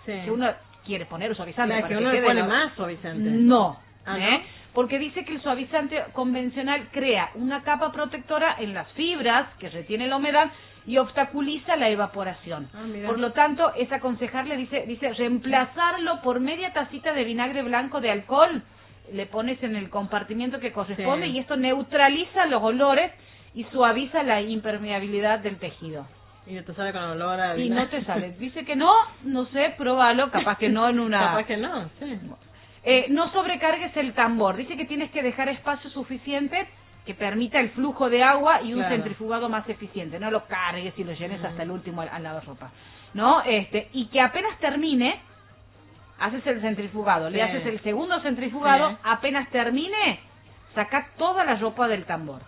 que uno quiere poner suavizante. Claro, que uno le pone más suavizante. No, ¿no? Porque dice que el suavizante convencional crea una capa protectora en las fibras que retiene la humedad y obstaculiza la evaporación. Por lo tanto, es aconsejable, dice reemplazarlo por media tacita de vinagre blanco de alcohol, le pones en el compartimiento que corresponde y esto neutraliza los olores y suaviza la impermeabilidad del tejido. Y no te sale con olor a vinagre. Y no te sale. Dice que no sé, probalo, capaz que no en una... Capaz que no, sí. No sobrecargues el tambor. Dice que tienes que dejar espacio suficiente que permita el flujo de agua y un centrifugado más eficiente. No lo cargues y lo llenes hasta el último al lavarropa, ¿no? Y que apenas termine, haces el centrifugado, le haces el segundo centrifugado, apenas termine, saca toda la ropa del tambor.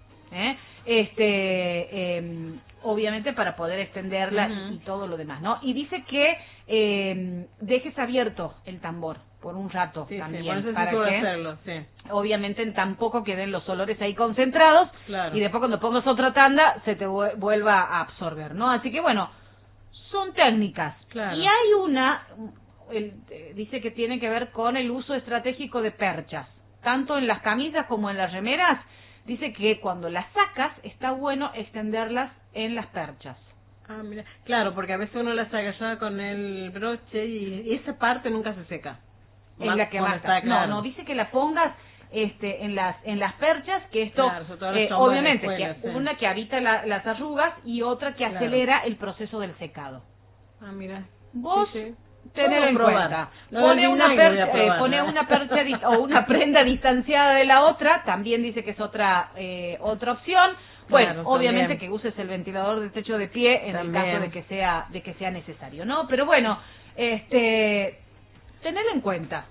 Obviamente para poder extenderla y todo lo demás, ¿no? Y dice que dejes abierto el tambor por un rato también, para que hacerlo, obviamente tampoco queden los olores ahí concentrados y después cuando pongas otra tanda se te vuelva a absorber, ¿no? Así que bueno, son técnicas. Y hay una, dice que tiene que ver con el uso estratégico de perchas, tanto en las camisas como en las remeras. Dice que cuando las sacas está bueno extenderlas en las perchas. Ah, mira, claro, porque a veces uno las saca ya con el broche y esa parte nunca se seca. En la que más está, no, dice que la pongas en las perchas, que esto obviamente que una que evita las arrugas y otra que acelera el proceso del secado. Ah, mira. Vos tener en cuenta. Pone una percha o una prenda distanciada de la otra, también dice que es otra opción. Bueno, obviamente que uses el ventilador de techo de pie en el caso de que sea necesario, ¿no? Pero bueno, tenerlo en cuenta.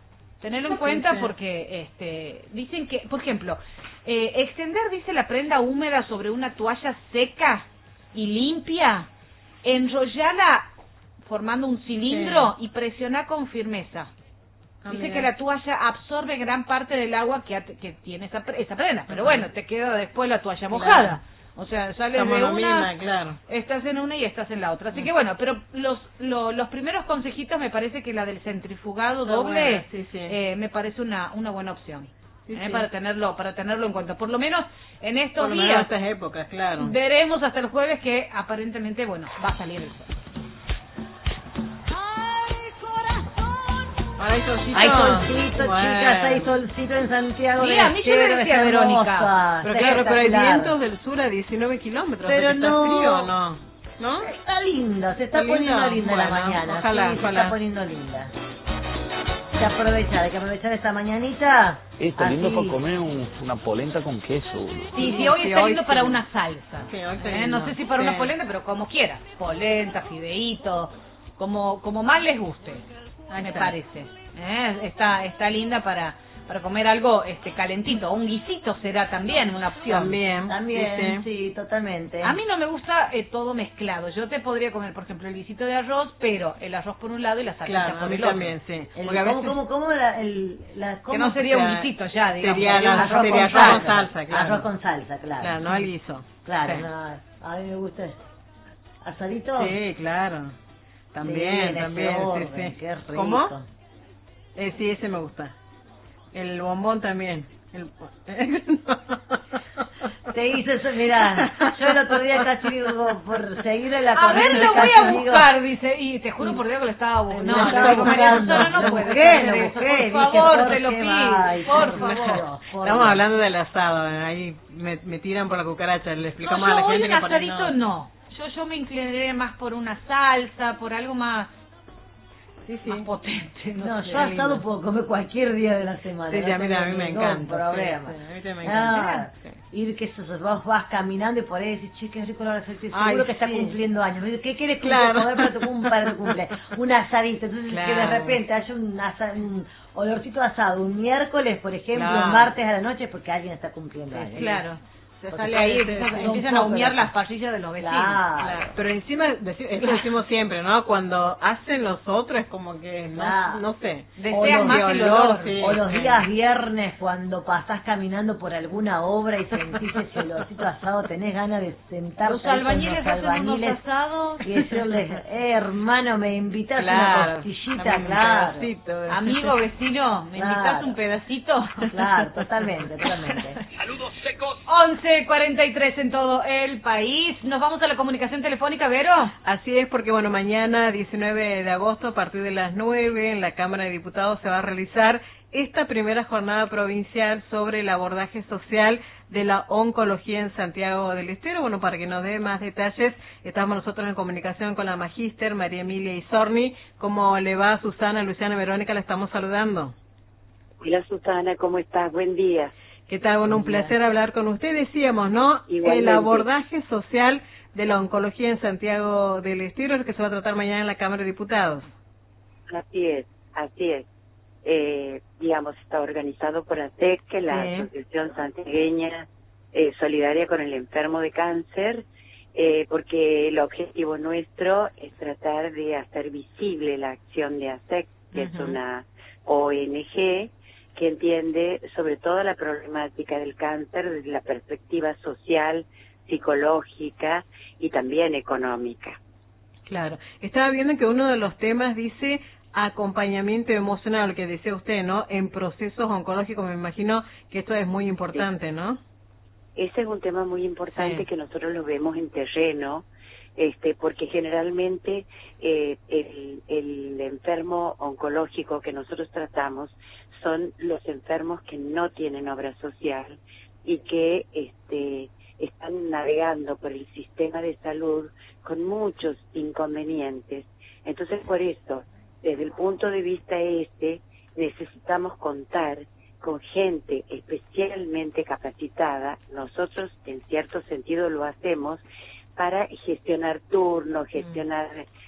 Porque dicen que, por ejemplo, extender, dice, la prenda húmeda sobre una toalla seca y limpia, enrollala formando un cilindro y presiona con firmeza. Dice que la toalla absorbe gran parte del agua que tiene esa prenda, pero bueno, te queda después la toalla mojada. O sea, sales de una, estás en una y estás en la otra. Así que bueno, pero los primeros consejitos me parece que la del centrifugado doble me parece una buena opción. Para tenerlo en cuenta. Por lo menos en estos días, en estas épocas, veremos hasta el jueves que aparentemente, bueno, va a salir el sol. Hay solcito. Hay solcito, chicas, hay solcito en Santiago. Sí, a mí yo me decía Verónica. Pero claro, pero hay vientos del sur a 19 kilómetros. Pero ¿Está frío o no? ¿No? Está lindo, se está poniendo linda la mañana. Ojalá, se está poniendo linda. Hay que aprovechar esta mañanita. Está lindo para comer una polenta con queso. Sí, hoy está lindo para una salsa. No sé si para una polenta, pero como quieras. Polenta, fideíto, como más les guste. Me parece. Está linda para comer algo calentito. Un guisito será también una opción. También, sí, totalmente. A mí no me gusta todo mezclado. Yo te podría comer, por ejemplo, el guisito de arroz, pero el arroz por un lado y la salsa por el otro. También, sí. ¿Cómo que no sería un guisito ya, digamos. Sería arroz con salsa, claro. Arroz con salsa, claro. Claro, no al guiso. Claro, a mí me gusta asadito. Sí, claro. También, sí. Qué rico. ¿Cómo? Sí, ese me gusta. El bombón también. Te hice eso, mirá. Yo el otro día casi digo, por seguir en la corriente. A ver, lo voy a buscar, dice. Y te juro por Dios que lo estaba buscando. No puede. Por favor, te lo pido. Por favor. Estamos hablando del asado. Ahí me tiran por la cucaracha. Le explicamos a la gente que por ahí no. Yo me inclinaré más por una salsa, por algo más más potente. No, yo asado puedo comer cualquier día de la semana. Sí, a mí me encanta. Problema. A mí me encanta. Ir que vos vas caminando y por ahí decís, che, qué rico la aceite. Seguro que está cumpliendo años. ¿Qué quieres comer para tu cumple? Un asadito. Entonces que de repente haya un olorcito asado un miércoles, por ejemplo, un martes a la noche, porque alguien está cumpliendo años. Claro. se sale ahí, empiezan a humear las parrillas de los vecinos. Claro. Pero encima, eso decimos siempre, ¿no? Cuando hacen los otros es como que, no sé. Deseas más el olor. O los días viernes cuando pasás caminando por alguna obra y sentís ese olorcito asado, tenés ganas de sentarte. Los albañiles hacen unos asados. Y decirles, hermano, me invitas una costillita, claro. Amigo, vecino, ¿me invitas un pedacito? Claro, totalmente. Saludos secos. 11:43 en todo el país. Nos vamos a la comunicación telefónica, Vero. Así es, porque bueno, mañana 19 de agosto a partir de las 9 en la Cámara de Diputados se va a realizar esta primera jornada provincial sobre el abordaje social de la oncología en Santiago del Estero. Bueno, para que nos dé más detalles, estamos nosotros en comunicación con la magíster María Emilia Isorni. ¿Cómo le va, Susana, Luciana, Verónica? La estamos saludando. Hola Susana, ¿cómo estás? Buen día. ¿Qué tal? Bueno, un placer hablar con usted. Decíamos, ¿no? Igualmente. El abordaje social de la oncología en Santiago del Estero es el que se va a tratar mañana en la Cámara de Diputados. Así es. Digamos, está organizado por ASEC, la Asociación Santiagueña Solidaria con el Enfermo de Cáncer, porque el objetivo nuestro es tratar de hacer visible la acción de ASEC, que es una ONG que entiende sobre todo la problemática del cáncer desde la perspectiva social, psicológica y también económica. Claro. Estaba viendo que uno de los temas dice acompañamiento emocional, que decía usted, ¿no? En procesos oncológicos, me imagino que esto es muy importante, ¿no? Ese es un tema muy importante que nosotros lo vemos en terreno, porque generalmente el enfermo oncológico que nosotros tratamos son los enfermos que no tienen obra social y que están navegando por el sistema de salud con muchos inconvenientes. Entonces, por eso, desde el punto de vista necesitamos contar con gente especialmente capacitada. Nosotros, en cierto sentido, lo hacemos para gestionar turnos, gestionar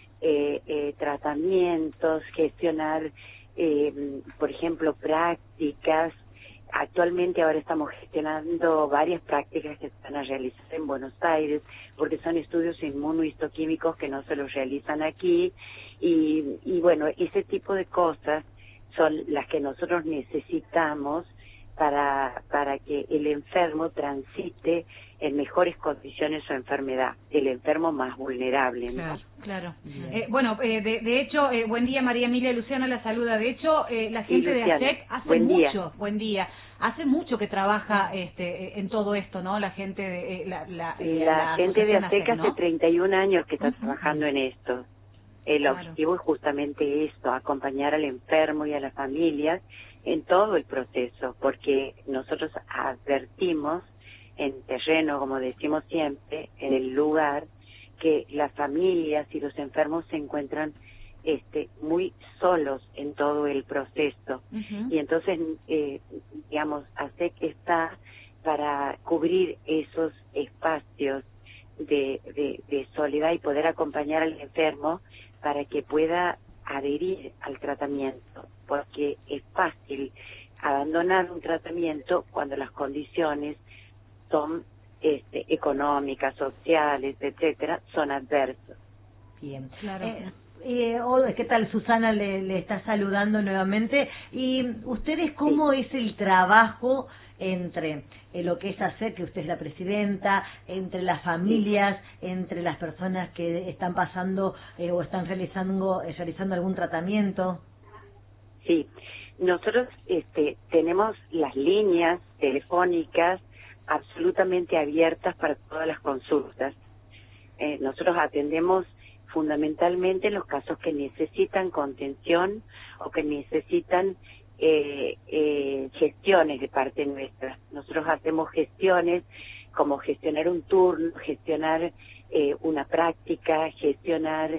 tratamientos, gestionar, por ejemplo, prácticas. Actualmente ahora estamos gestionando varias prácticas que se van a realizar en Buenos Aires, porque son estudios inmunohistoquímicos que no se los realizan aquí, y bueno, ese tipo de cosas son las que nosotros necesitamos para que el enfermo transite en mejores condiciones su enfermedad, el enfermo más vulnerable, ¿no? Claro. Bueno, de hecho, buen día, María Emilia, Luciana la saluda. De hecho, la gente de ASEC hace mucho que trabaja en todo esto, ¿no? La gente de la gente de ASEC hace 31 años que está trabajando en esto. El objetivo es justamente esto, acompañar al enfermo y a las familias en todo el proceso, porque nosotros advertimos en terreno, como decimos siempre, en el lugar, que las familias y los enfermos se encuentran muy solos en todo el proceso. Y entonces, digamos, ASEC está para cubrir esos espacios de soledad y poder acompañar al enfermo para que pueda adherir al tratamiento, porque es fácil abandonar un tratamiento cuando las condiciones son económicas, sociales, etcétera, son adversas. Bien, claro. ¿Qué tal? Susana le está saludando nuevamente. ¿Y ustedes cómo es el trabajo entre lo que es ASEC, que usted es la presidenta, entre las familias, entre las personas que están pasando o están realizando algún tratamiento? Sí, nosotros tenemos las líneas telefónicas absolutamente abiertas para todas las consultas. Nosotros atendemos fundamentalmente los casos que necesitan contención o que necesitan gestiones de parte nuestra. Nosotros hacemos gestiones como gestionar un turno, gestionar una práctica, gestionar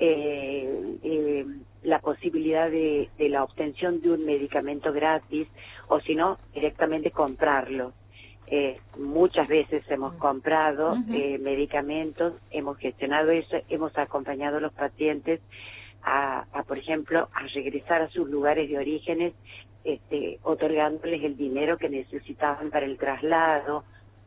la posibilidad de la obtención de un medicamento gratis, o si no, directamente comprarlo. Muchas veces hemos comprado medicamentos, hemos gestionado eso, hemos acompañado a los pacientes a por ejemplo, a regresar a sus lugares de orígenes, otorgándoles el dinero que necesitaban para el traslado,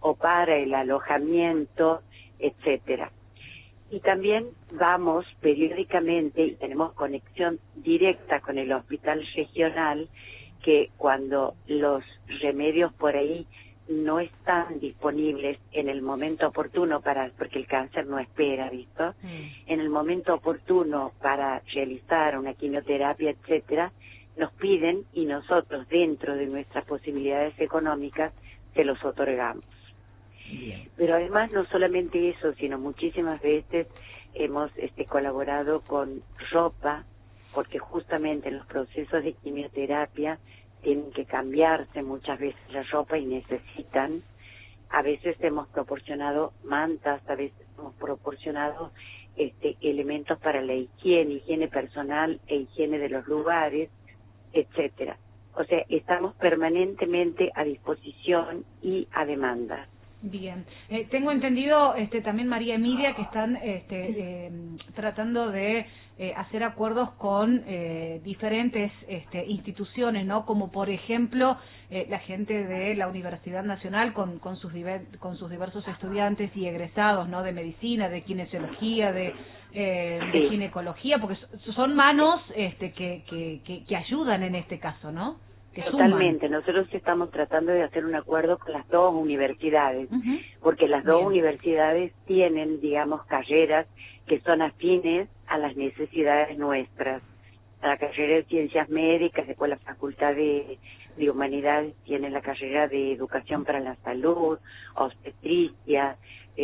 o para el alojamiento, etcétera. Y también vamos periódicamente y tenemos conexión directa con el hospital regional, que cuando los remedios por ahí no están disponibles en el momento oportuno porque el cáncer no espera, ¿visto? En el momento oportuno para realizar una quimioterapia, etcétera, nos piden y nosotros, dentro de nuestras posibilidades económicas, se los otorgamos. Bien. Pero además no solamente eso, sino muchísimas veces hemos colaborado con ropa, porque justamente en los procesos de quimioterapia tienen que cambiarse muchas veces la ropa y necesitan. A veces hemos proporcionado mantas, a veces hemos proporcionado elementos para la higiene personal e higiene de los lugares, etcétera. O sea, estamos permanentemente a disposición y a demanda. Bien, tengo entendido también, María Emilia, que están tratando de hacer acuerdos con diferentes instituciones, ¿no? Como por ejemplo la gente de la Universidad Nacional con sus diversos estudiantes y egresados, ¿no? De medicina, de kinesiología, de ginecología, porque son manos que ayudan en este caso, ¿no? Totalmente. Nosotros estamos tratando de hacer un acuerdo con las dos universidades, porque las dos universidades tienen, digamos, carreras que son afines a las necesidades nuestras. La carrera de Ciencias Médicas, después la Facultad de Humanidades tiene la carrera de Educación para la Salud, obstetricia,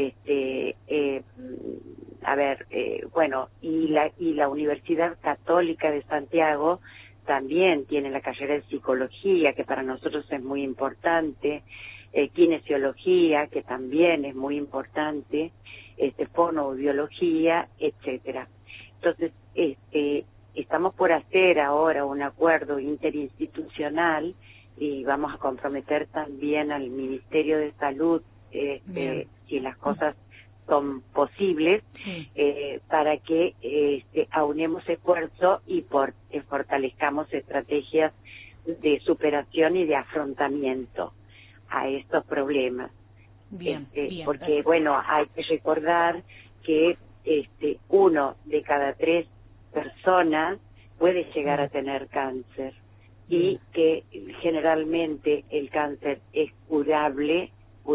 y la Universidad Católica de Santiago también tiene la carrera de Psicología, que para nosotros es muy importante, Kinesiología, que también es muy importante, Fonoaudiología, etcétera. Entonces, estamos por hacer ahora un acuerdo interinstitucional y vamos a comprometer también al Ministerio de Salud, si las cosas son posibles, para que aunemos esfuerzo y fortalezcamos estrategias de superación y de afrontamiento a estos problemas. Bien, porque bueno, hay que recordar que 1 de cada 3 personas puede llegar a tener cáncer y que generalmente el cáncer es curable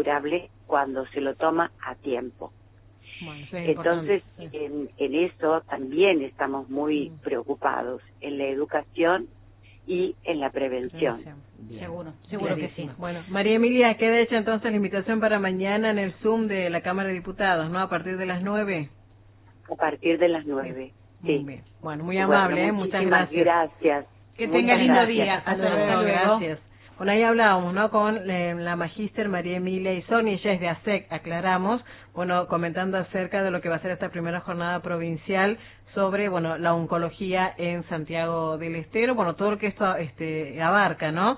cuando se lo toma a tiempo. Bueno, entonces, en eso también estamos muy preocupados, en la educación y en la prevención. Seguro que sí. Bueno, María Emilia, queda hecha entonces la invitación para mañana en el Zoom de la Cámara de Diputados, ¿no? A partir de las 9. A partir de las 9, sí. Muy bien. Bueno, muy amable, muchas gracias. Gracias. Que tenga lindo día. Hasta luego. Gracias. Bueno, ahí hablábamos, ¿no? Con la magíster María Emilia Isoni, ella es de ASEC, aclaramos, bueno, comentando acerca de lo que va a ser esta primera jornada provincial sobre, bueno, la oncología en Santiago del Estero, bueno, todo lo que esto abarca, ¿no?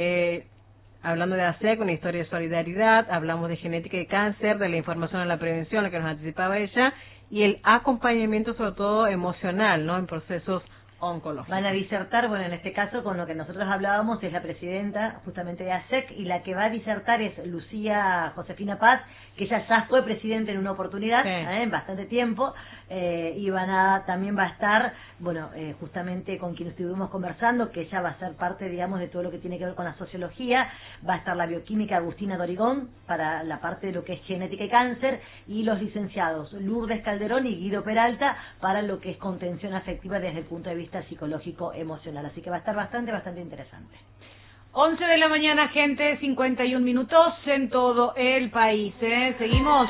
Hablando de ASEC, una historia de solidaridad, hablamos de genética y cáncer, de la información a la prevención, lo que nos anticipaba ella, y el acompañamiento sobre todo emocional, ¿no? En procesos oncológicos. Van a disertar, bueno, en este caso con lo que nosotros hablábamos es la presidenta justamente de ASEC, y la que va a disertar es Lucía Josefina Paz, que ella ya fue presidente en una oportunidad, en bastante tiempo, y también va a estar, bueno, justamente con quien estuvimos conversando, que ella va a ser parte, digamos, de todo lo que tiene que ver con la sociología. Va a estar la bioquímica Agustina Dorigón para la parte de lo que es genética y cáncer, y los licenciados Lourdes Calderón y Guido Peralta para lo que es contención afectiva desde el punto de vista psicológico emocional. Así que va a estar bastante interesante. 11 de la mañana, gente, 51 minutos en todo el país. Seguimos.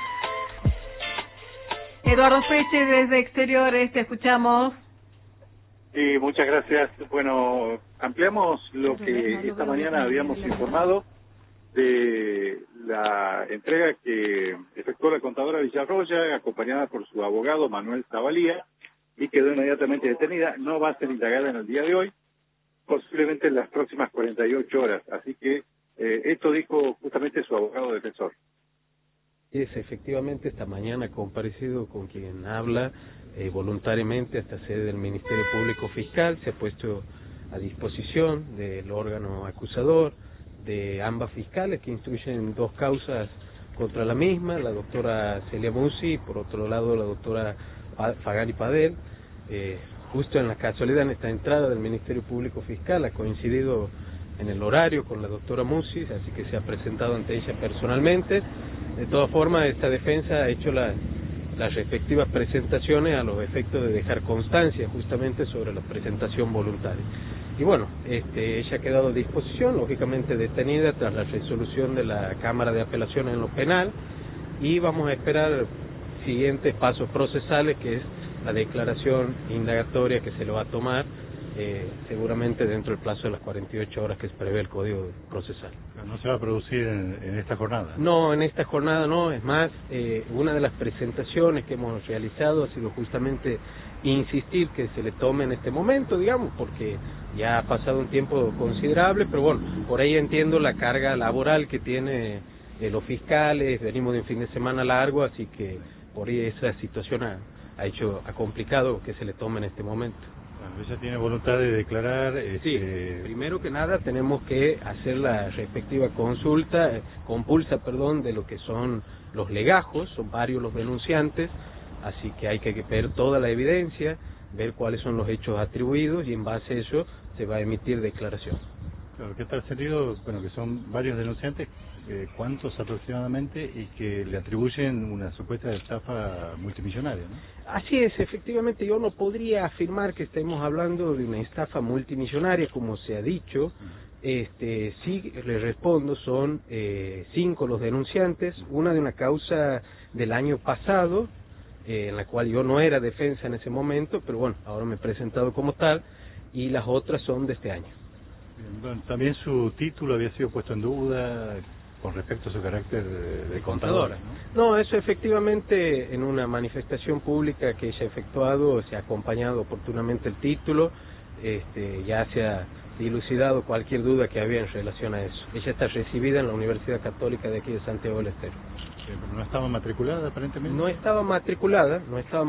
Eduardo Peche, desde Exteriores, te escuchamos. Sí, muchas gracias. Bueno, ampliamos lo que esta mañana habíamos informado de la entrega que efectuó la contadora Villarroya, acompañada por su abogado Manuel Zavalía, y quedó inmediatamente detenida. No va a ser indagada en el día de hoy, posiblemente en las próximas 48 horas. Así que esto dijo justamente su abogado defensor. Es efectivamente esta mañana comparecido con quien habla voluntariamente a esta sede del Ministerio Público Fiscal, se ha puesto a disposición del órgano acusador de ambas fiscales que instruyen 2 causas contra la misma, la doctora Celia Musi y por otro lado la doctora Fagari Padel. Justo en la casualidad, en esta entrada del Ministerio Público Fiscal ha coincidido en el horario con la doctora Musi, así que se ha presentado ante ella personalmente. De todas formas, esta defensa ha hecho las respectivas presentaciones a los efectos de dejar constancia justamente sobre la presentación voluntaria. Y bueno, ella ha quedado a disposición, lógicamente detenida tras la resolución de la Cámara de Apelaciones en lo penal, y vamos a esperar siguientes pasos procesales, que es la declaración indagatoria que se le va a tomar seguramente dentro del plazo de las 48 horas que prevé el Código Procesal. ¿No se va a producir en esta jornada? No, en esta jornada no. Es más, una de las presentaciones que hemos realizado ha sido justamente insistir que se le tome en este momento, digamos, porque ya ha pasado un tiempo considerable, pero bueno, por ahí entiendo la carga laboral que tiene los fiscales, venimos de un fin de semana largo, así que por ahí esa situación ha complicado que se le tome en este momento. Bueno, ella tiene voluntad de declarar. Sí, primero que nada tenemos que hacer la respectiva compulsa, de lo que son los legajos, son varios los denunciantes, así que hay que ver toda la evidencia, ver cuáles son los hechos atribuidos y en base a eso se va a emitir declaración. Claro, ¿qué tal sentido? Bueno, que son varios denunciantes, ¿cuántos aproximadamente? Y que le atribuyen una supuesta estafa multimillonaria, ¿no? Así es, efectivamente yo no podría afirmar que estemos hablando de una estafa multimillonaria como se ha dicho. Sí, le respondo, son 5 los denunciantes, una de una causa del año pasado, en la cual yo no era defensa en ese momento, pero bueno, ahora me he presentado como tal, y las otras son de este año. Bueno, también su título había sido puesto en duda con respecto a su carácter de contadora, ¿no? No, eso efectivamente en una manifestación pública que ella ha efectuado se ha acompañado oportunamente el título, ya se ha dilucidado cualquier duda que había en relación a eso. Ella está recibida en la Universidad Católica de aquí de Santiago del Estero. ¿Pero no estaba matriculada aparentemente? No estaba matriculada,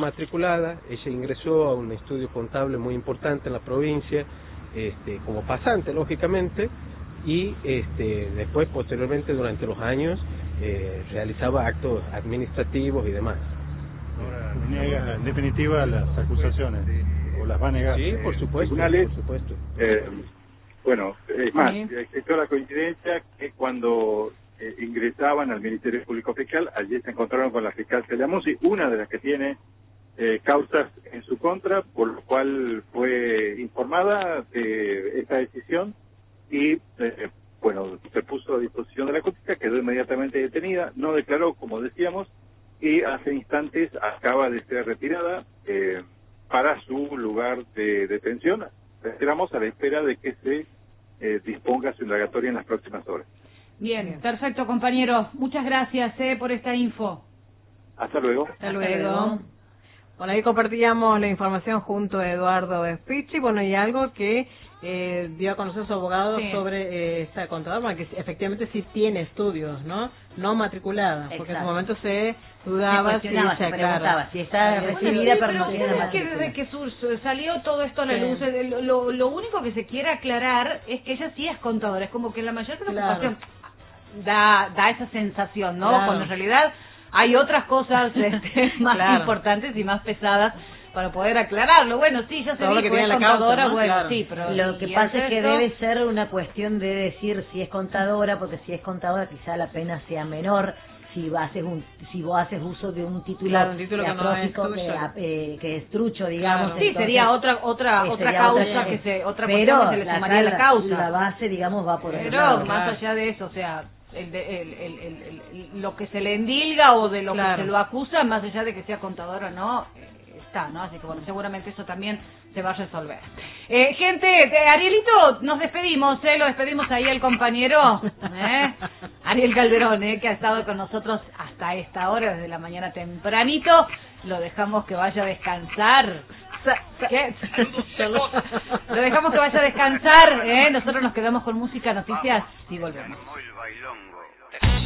ella ingresó a un estudio contable muy importante en la provincia, como pasante lógicamente, y después posteriormente durante los años realizaba actos administrativos y demás. Ahora niega en definitiva las acusaciones, o las va a negar. Sí, por supuesto, tribunales, por supuesto. Bueno, es más, existió la coincidencia que cuando ingresaban al Ministerio Público Fiscal, allí se encontraron con la fiscal Celia Musi, una de las que tiene causas en su contra, por lo cual fue informada de esta decisión y, bueno, se puso a disposición de la justicia, quedó inmediatamente detenida, no declaró, como decíamos, y hace instantes acaba de ser retirada para su lugar de detención. Esperamos a la espera de que se disponga su indagatoria en las próximas horas. Bien, perfecto, compañero. Muchas gracias por esta info. Hasta luego. Hasta luego. Bueno, ahí compartíamos la información junto a Eduardo Spicci, bueno, y algo que dio a conocer su abogado sobre esta contadora, que efectivamente sí tiene estudios, no matriculada, porque en su momento se dudaba si se preguntaba si está recibida, pero no tiene la matrícula. Desde que salió todo esto a la luz, lo único que se quiere aclarar es que ella sí es contadora, es como que la mayor preocupación da esa sensación, ¿no? Cuando en realidad hay otras cosas más importantes y más pesadas para poder aclararlo. Bueno, sí, ya se dijo, es contadora, bueno, sí, pero... Lo que pasa es que debe ser una cuestión de decir si es contadora, porque si es contadora quizá la pena sea menor si vos haces uso de un título, que es trucho, digamos. Sí, entonces, sería otra causa que se le sumaría a la causa. La base, digamos, va por el lado. Pero más allá de eso, o sea, lo que se le endilga o de lo que se lo acusa, más allá de que sea contador o no, está, ¿no? Así que bueno, seguramente eso también se va a resolver. Gente, Arielito, nos despedimos, lo despedimos ahí al compañero Ariel Calderón, que ha estado con nosotros hasta esta hora, desde la mañana tempranito. Lo dejamos que vaya a descansar. Lo dejamos que vaya a descansar, nosotros nos quedamos con música, noticias y volvemos.